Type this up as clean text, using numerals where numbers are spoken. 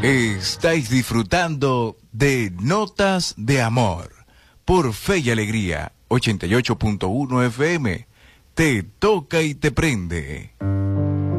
Estáis disfrutando de Notas de Amor por Fe y Alegría 88.1 FM. Te toca y te prende.